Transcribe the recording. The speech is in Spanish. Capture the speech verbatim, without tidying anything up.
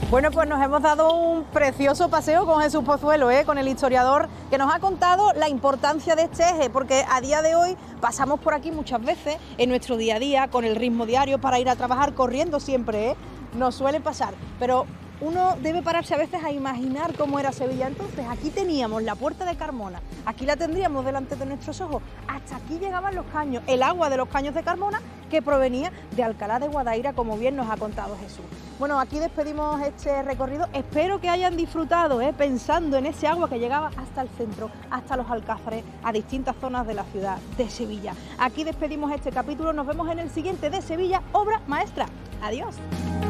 Bueno, pues nos hemos dado un precioso paseo con Jesús Pozuelo, ¿eh? Con el historiador que nos ha contado la importancia de este eje, porque a día de hoy pasamos por aquí muchas veces en nuestro día a día, con el ritmo diario para ir a trabajar, corriendo siempre, ¿eh? Nos suele pasar, pero uno debe pararse a veces a imaginar cómo era Sevilla. Entonces aquí teníamos la puerta de Carmona, aquí la tendríamos delante de nuestros ojos, hasta aquí llegaban los caños, el agua de los caños de Carmona que provenía de Alcalá de Guadaira, como bien nos ha contado Jesús. Bueno, aquí despedimos este recorrido, espero que hayan disfrutado, ¿eh? Pensando en ese agua que llegaba hasta el centro, hasta los Alcázares, a distintas zonas de la ciudad de Sevilla. Aquí despedimos este capítulo, nos vemos en el siguiente de Sevilla, obra maestra. Adiós.